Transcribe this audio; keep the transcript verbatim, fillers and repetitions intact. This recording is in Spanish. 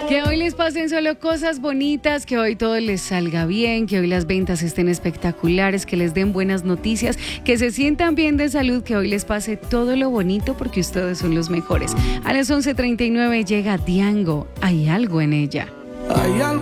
Que hoy les pasen solo cosas bonitas, que hoy todo les salga bien, que hoy las ventas estén espectaculares, que les den buenas noticias, que se sientan bien de salud, que hoy les pase todo lo bonito porque ustedes son los mejores. A las once treinta y nueve llega Diango, hay algo en ella. Hay algo